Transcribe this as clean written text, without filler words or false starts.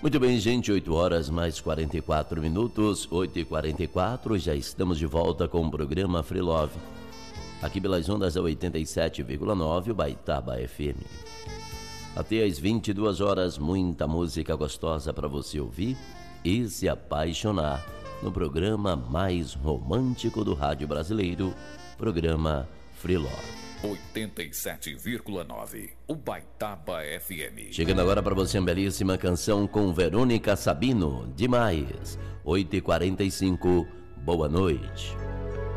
Muito bem, gente, 8 horas mais 44 minutos, 8h44, já estamos de volta com o programa Free Love. Aqui pelas ondas da 87,9, o Baitaba FM. Até às 22 horas, muita música gostosa para você ouvir e se apaixonar no programa mais romântico do rádio brasileiro, programa Free Love. 87,9, o Baitaba FM. Chegando agora para você uma belíssima canção com Verônica Sabino, Demais. 8h45, boa noite.